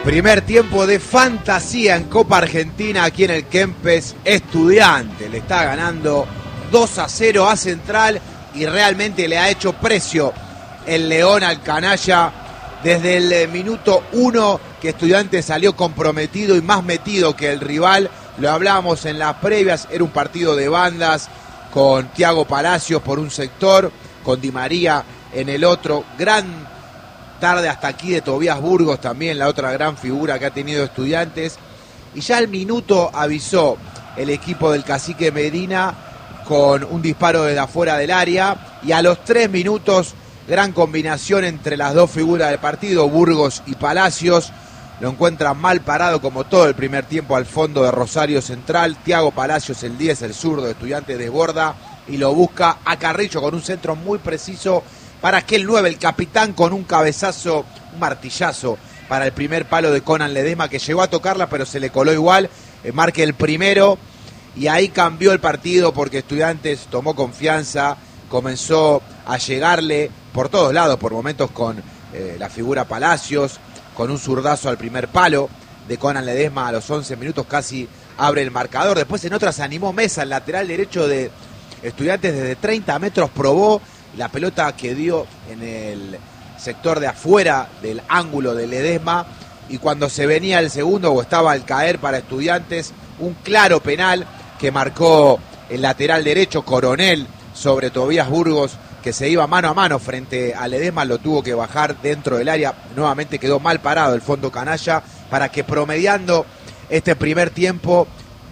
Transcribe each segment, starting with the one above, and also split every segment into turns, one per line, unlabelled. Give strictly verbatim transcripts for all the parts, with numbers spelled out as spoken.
Primer tiempo de fantasía en Copa Argentina aquí en el Kempes. Estudiante le está ganando dos a cero a Central y realmente le ha hecho precio el León al canalla. Desde el minuto uno que Estudiante salió comprometido y más metido que el rival. Lo hablábamos en las previas, era un partido de bandas con Thiago Palacios por un sector, con Di María en el otro. Gran tarde hasta aquí de Tobías Burgos, también la otra gran figura que ha tenido Estudiantes. Y ya al minuto avisó el equipo del Cacique Medina con un disparo desde afuera del área. Y a los tres minutos, gran combinación entre las dos figuras del partido, Burgos y Palacios. Lo encuentran mal parado como todo el primer tiempo al fondo de Rosario Central. Thiago Palacios, el diez, el zurdo de Estudiantes, desborda y lo busca a Carrillo con un centro muy preciso para que el nueve, el capitán, con un cabezazo, un martillazo para el primer palo de Conan Ledesma, que llegó a tocarla pero se le coló igual, eh, marque el primero y ahí cambió el partido porque Estudiantes tomó confianza, comenzó a llegarle por todos lados, por momentos con eh, la figura Palacios, con un zurdazo al primer palo de Conan Ledesma a los once minutos, casi abre el marcador. Después en otra se animó Mesa, el lateral derecho de Estudiantes, desde treinta metros probó. La pelota que dio en el sector de afuera del ángulo de Ledesma, y cuando se venía el segundo o estaba al caer para Estudiantes, un claro penal que marcó el lateral derecho Coronel sobre Tobías Burgos, que se iba mano a mano frente a Ledesma, lo tuvo que bajar dentro del área. Nuevamente quedó mal parado el fondo canalla para que, promediando este primer tiempo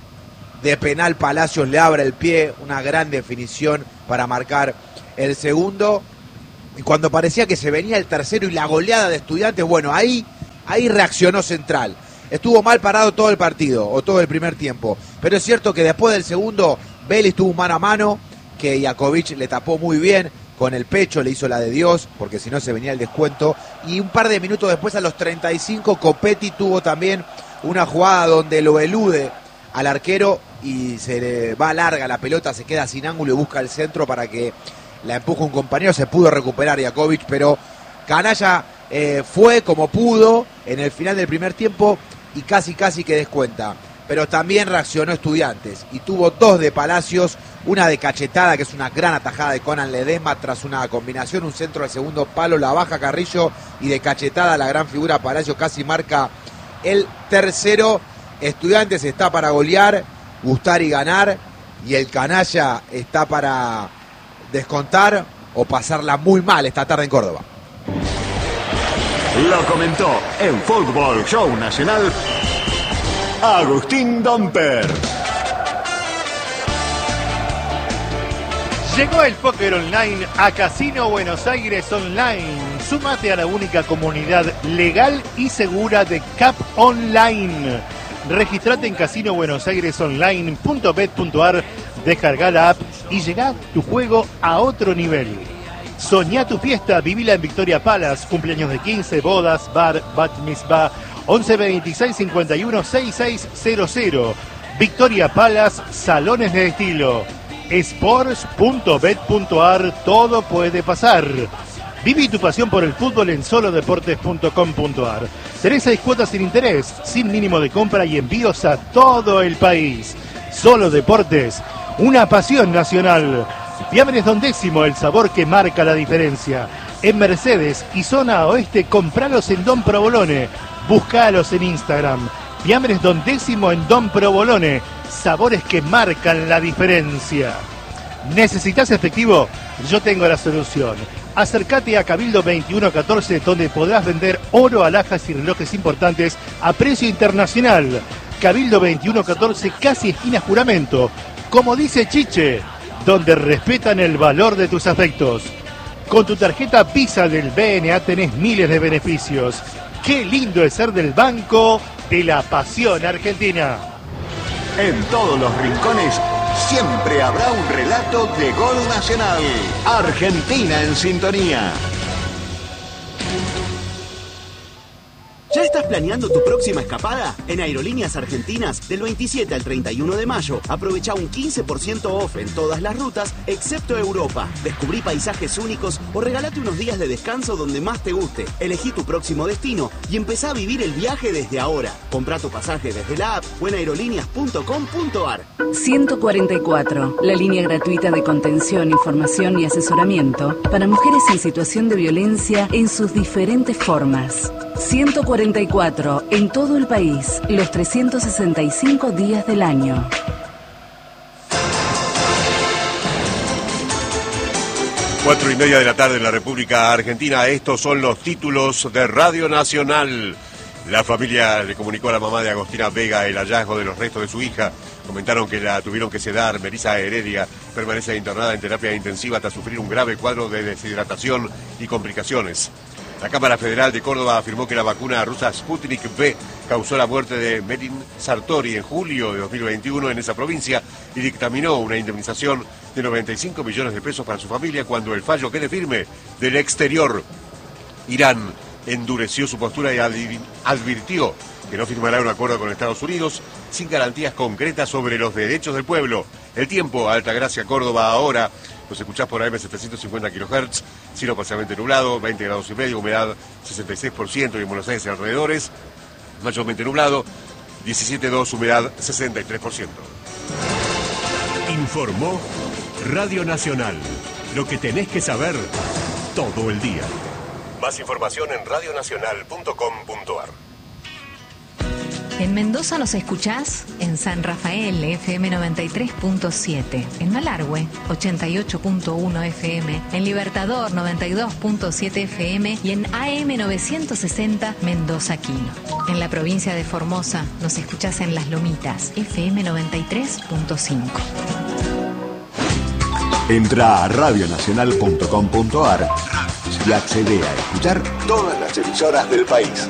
de penal, Palacios le abra el pie. Una gran definición para marcar el segundo, y cuando parecía que se venía el tercero y la goleada de Estudiantes, bueno, ahí, ahí reaccionó Central. Estuvo mal parado todo el partido, o todo el primer tiempo, pero es cierto que después del segundo, Vélez tuvo mano a mano, que Iakovic le tapó muy bien, con el pecho le hizo la de Dios, porque si no se venía el descuento, y un par de minutos después, a los treinta y cinco, Copetti tuvo también una jugada donde lo elude al arquero, y se le va larga la pelota, se queda sin ángulo y busca el centro para que la empuja un compañero. Se pudo recuperar Iakovic, pero Canalla eh, fue como pudo en el final del primer tiempo y casi casi que descuenta. Pero también reaccionó Estudiantes y tuvo dos de Palacios, una de cachetada, que es una gran atajada de Conan Ledesma tras una combinación, un centro al segundo palo, la baja Carrillo, y de cachetada la gran figura Palacios casi marca el tercero. Estudiantes está para golear, gustar y ganar, y el Canalla está para descontar o pasarla muy mal esta tarde en Córdoba.
Lo comentó en Fútbol Show Nacional Agustín Domper.
Llegó el póker online a Casino Buenos Aires Online. Súmate a la única comunidad legal y segura de Cap Online. Registrate en casino buenos aires online punto bet punto ar, descarga la app y llegá tu juego a otro nivel. Soñá tu fiesta, vivila en Victoria Palace, cumpleaños de quince, bodas, bar, bat mitzvah, once veintiséis cincuenta y uno sesenta y seis cero cero. Victoria Palace, salones de estilo. sports punto bet punto ar, todo puede pasar. Viví tu pasión por el fútbol en solo deportes punto com punto ar. Tenés seis cuotas sin interés, sin mínimo de compra y envíos a todo el país. Solo Deportes, una pasión nacional. Fiambres Don Décimo, el sabor que marca la diferencia. En Mercedes y zona oeste, compralos en Don Provolone. Buscalos en Instagram. Fiambres Don Décimo en Don Provolone. Sabores que marcan la diferencia. ¿Necesitas efectivo? Yo tengo la solución. Acércate a Cabildo veintiuno catorce, donde podrás vender oro, alhajas y relojes importantes a precio internacional. Cabildo veintiuno catorce, casi esquina Juramento. Como dice Chiche, donde respetan el valor de tus afectos. Con tu tarjeta Visa del B N A tenés miles de beneficios. Qué lindo es ser del Banco de la Pasión Argentina.
En todos los rincones siempre habrá un relato de gol nacional. Argentina en sintonía.
Ya está ¿Estás planeando tu próxima escapada? En Aerolíneas Argentinas, del veintisiete al treinta y uno de mayo, aprovecha un quince por ciento off en todas las rutas, excepto Europa. Descubrí paisajes únicos o regalate unos días de descanso donde más te guste. Elegí tu próximo destino y empezá a vivir el viaje desde ahora. Comprá tu pasaje desde la app o en aerolíneas punto com punto ar.
ciento cuarenta y cuatro, la línea gratuita de contención, información y asesoramiento para mujeres en situación de violencia en sus diferentes formas. ciento cuarenta y cuatro, en todo el país, los trescientos sesenta y cinco días del año.
Cuatro y media de la tarde en la República Argentina. Estos son los títulos de Radio Nacional. La familia le comunicó a la mamá de Agostina Vega el hallazgo de los restos de su hija. Comentaron que la tuvieron que sedar. Melissa Heredia permanece internada en terapia intensiva tras sufrir un grave cuadro de deshidratación y complicaciones. La Cámara Federal de Córdoba afirmó que la vacuna rusa Sputnik V causó la muerte de Metin Sartori en julio de dos mil veintiuno en esa provincia y dictaminó una indemnización de noventa y cinco millones de pesos para su familia cuando el fallo quede firme del exterior. Irán endureció su postura y advirtió que no firmará un acuerdo con Estados Unidos sin garantías concretas sobre los derechos del pueblo. El tiempo, Altagracia, Córdoba, ahora. Nos escuchás por A M setecientos cincuenta kilohertz, cielo parcialmente nublado, veinte grados y medio, humedad sesenta y seis por ciento y en Buenos Aires y alrededores, mayormente nublado, diecisiete punto dos, humedad sesenta y tres por ciento.
Informó Radio Nacional. Lo que tenés que saber todo el día.
Más información en radio nacional punto com punto ar.
En Mendoza nos escuchás en San Rafael, F M noventa y tres punto siete, en Malargüe, ochenta y ocho punto uno F M, en Libertador, noventa y dos punto siete F M y en A M novecientos sesenta Mendoza Quino. En la provincia de Formosa nos escuchás en Las Lomitas, F M noventa y tres punto cinco.
Entra a radio nacional punto com punto ar y accede a escuchar todas las emisoras del país.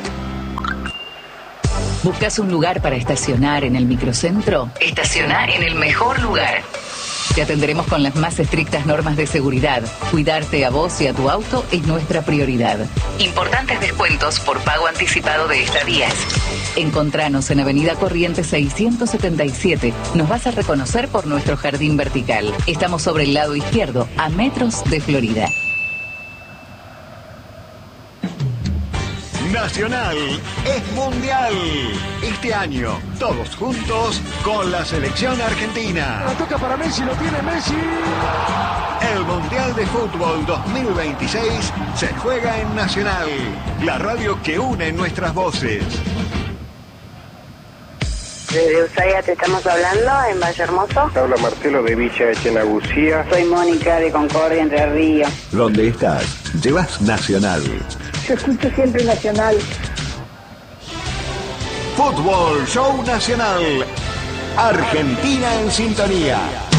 ¿Buscas un lugar para estacionar en el microcentro? Estacioná en el mejor lugar. Te atenderemos con las más estrictas normas de seguridad. Cuidarte a vos y a tu auto es nuestra prioridad. Importantes descuentos por pago anticipado de estadías. Encontranos en Avenida Corrientes seiscientos setenta y siete. Nos vas a reconocer por nuestro jardín vertical. Estamos sobre el lado izquierdo, a metros de Florida.
Nacional es mundial. Este año, todos juntos con la selección argentina.
La toca para Messi, lo tiene Messi.
El Mundial de Fútbol dos mil veintiséis se juega en Nacional, la radio que une nuestras voces.
Desde Ushuaia te estamos hablando, en Valle Hermoso.
Habla Marcelo de Villa Echenagucía.
Soy Mónica de Concordia, Entre Ríos.
Donde estás, llevas Nacional.
Yo escucho siempre Nacional.
Fútbol Show Nacional. Argentina en sintonía.